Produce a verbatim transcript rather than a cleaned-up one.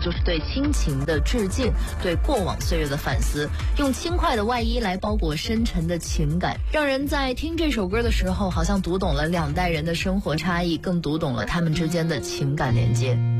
就是对亲情的致敬，对过往岁月的反思，用轻快的外衣来包裹深沉的情感，让人在听这首歌的时候好像读懂了两代人的生活差异，更读懂了他们之间的情感连接。